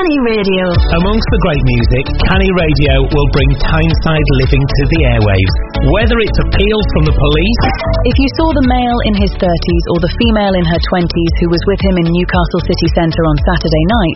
Canny Radio. Amongst the great music, Canny Radio will bring Tyneside living to the airwaves. Whether it's appeals from the police... If you saw the male in his 30s or the female in her 20s who was with him in Newcastle city centre on Saturday night,